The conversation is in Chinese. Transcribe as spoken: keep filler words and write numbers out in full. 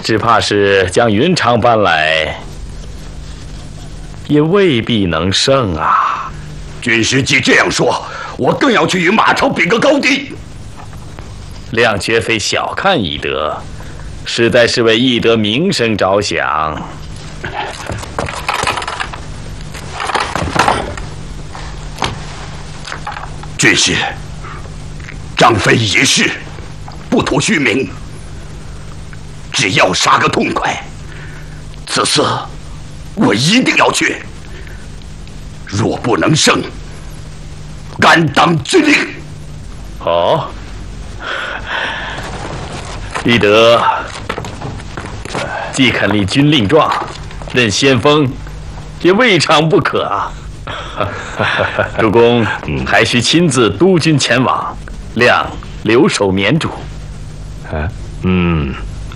只怕是将云长搬来，也未必能胜啊。 军师既这样说，我更要去与马超比个高低。 亮绝非小看翼德，实在是为翼德名声着想。 军师，张飞一事不图虚名，只要杀个痛快。此次我一定要去，若不能胜，甘当军令。 好，翼德既肯立军令状，任先锋，也未尝不可啊。主公还需亲自督军前往，亮留守绵主。 嗯。